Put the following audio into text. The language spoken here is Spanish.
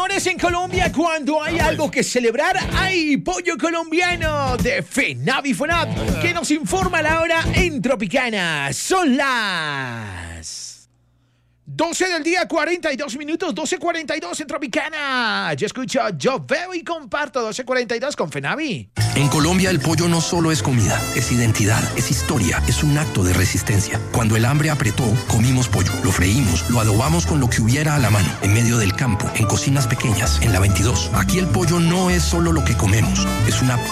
señores, en Colombia cuando hay algo que celebrar, hay pollo colombiano de Fenavi Fonab, que nos informa la hora en Tropicana. Son las 12 del día, 42 minutos, 12:42 en Tropicana. Yo escucho, yo veo y comparto 12:42 con Fenavi. En Colombia el pollo no solo es comida, es identidad, es historia, es un acto de resistencia. Cuando el hambre apretó, comimos pollo, lo freímos, lo adobamos con lo que hubiera a la mano, en medio del campo, en cocinas pequeñas, en la 22. Aquí el pollo no es solo lo que comemos, es una